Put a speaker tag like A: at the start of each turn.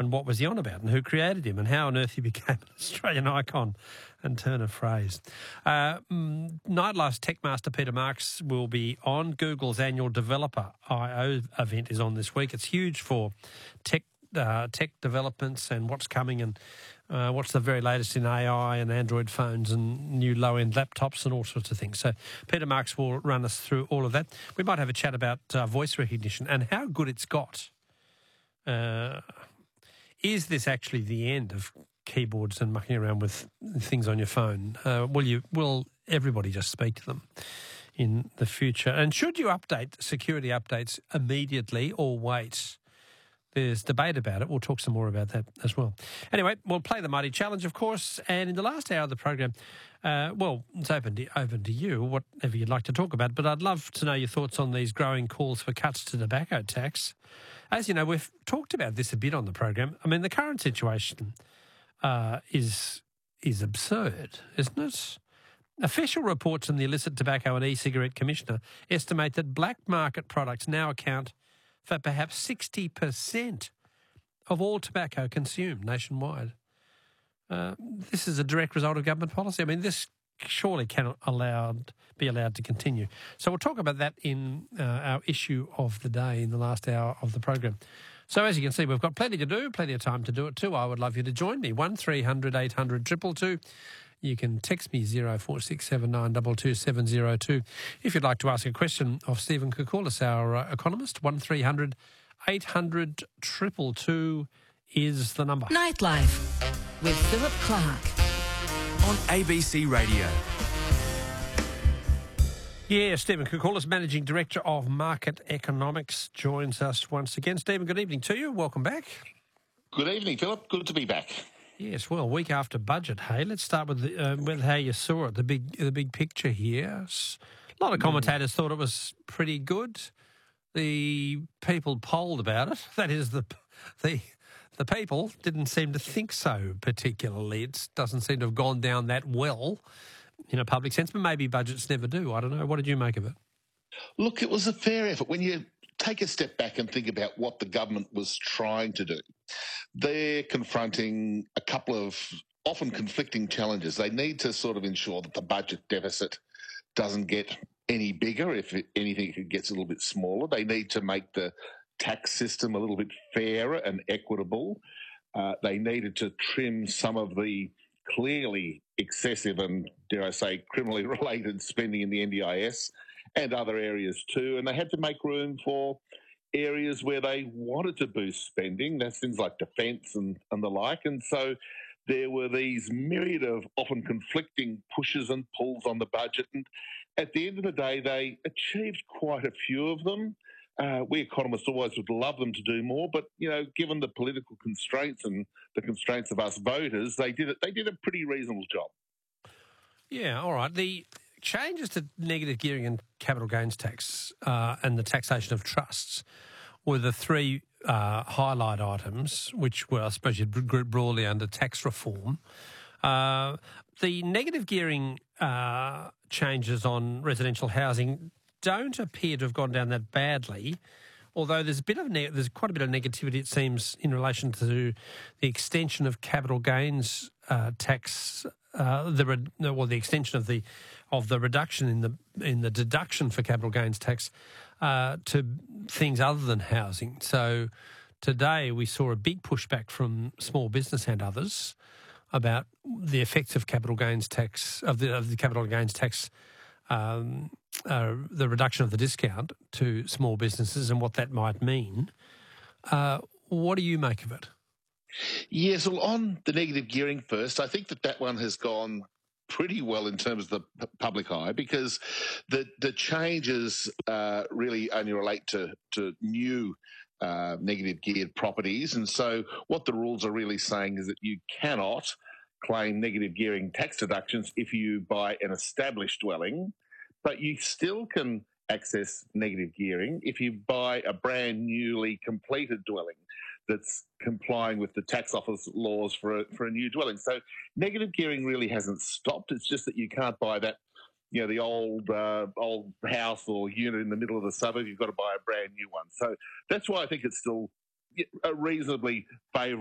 A: and what was he on about and who created him and how on earth he became an Australian icon and turn of phrase. Nightlife's tech master Peter Marks will be on. Google's annual Developer I/O event is on this week. It's huge for tech developments and what's coming and what's the very latest in AI and Android phones and new low-end laptops and all sorts of things. So Peter Marks will run us through all of that. We might have a chat about voice recognition and how good it's got. Is this actually the end of keyboards and mucking around with things on your phone? Will everybody just speak to them in the future? And should you update security updates immediately or wait? There's debate about it. We'll talk some more about that as well. Anyway, we'll play the Mighty Challenge, of course, and in the last hour of the program, it's open to you, whatever you'd like to talk about, but I'd love to know your thoughts on these growing calls for cuts to tobacco tax. As you know, we've talked about this a bit on the program. I mean, the current situation is absurd, isn't it? Official reports from the Illicit Tobacco and E-Cigarette Commissioner estimate that black market products now account for perhaps 60% of all tobacco consumed nationwide. This is a direct result of government policy. I mean, this surely cannot be allowed to continue. So we'll talk about that in our issue of the day in the last hour of the program. So as you can see, we've got plenty to do, plenty of time to do it too. I would love you to join me, 1300 800 222. You can text me 0467922702 if you'd like to ask a question of Stephen Koukoulas, our economist. 1300 800 222 is the number.
B: Nightlife with Philip Clark
C: on ABC Radio.
A: Yeah, Stephen Koukoulas, Managing Director of Market Economics, joins us once again. Stephen, good evening to you. Welcome back.
D: Good evening, Philip. Good to be back.
A: Yes, well, week after budget, hey, let's start with how you saw it, the big picture here. A lot of commentators thought it was pretty good. The people polled about it, that is the people, didn't seem to think so particularly. It doesn't seem to have gone down that well in a public sense, but maybe budgets never do. I don't know. What did you make of it?
D: Look, it was a fair effort. When you take a step back and think about what the government was trying to do, they're confronting a couple of often conflicting challenges. They need to sort of ensure that the budget deficit doesn't get any bigger. If anything, it gets a little bit smaller. They need to make the tax system a little bit fairer and equitable. They needed to trim some of the clearly excessive and, dare I say, criminally related spending in the NDIS and other areas too. And they had to make room for areas where they wanted to boost spending. That's things like defence and the like. And so there were these myriad of often conflicting pushes and pulls on the budget. And at the end of the day, they achieved quite a few of them. We economists always would love them to do more, but, you know, given the political constraints and the constraints of us voters, they did a pretty reasonable job.
A: Yeah, all right. The changes to negative gearing and capital gains tax and the taxation of trusts were the three highlight items, which were, I suppose, you'd group broadly under tax reform. The negative gearing changes on residential housing don't appear to have gone down that badly, although there's quite a bit of negativity, it seems, in relation to the extension of capital gains tax, the extension of the reduction in the deduction for capital gains tax to things other than housing. So today we saw a big pushback from small business and others about the effects of capital gains tax of the capital gains tax. The reduction of the discount to small businesses and what that might mean. What do you make of it?
D: Yes, well, on the negative gearing first, I think that one has gone pretty well in terms of the public eye, because the changes really only relate to new negative geared properties. And so what the rules are really saying is that you cannot claim negative gearing tax deductions if you buy an established dwelling, but you still can access negative gearing if you buy a brand newly completed dwelling that's complying with the tax office laws for a new dwelling. So negative gearing really hasn't stopped. It's just that you can't buy that, you know, the old house or unit in the middle of the suburb. You've got to buy a brand new one. So that's why I think it's still a reasonably favourable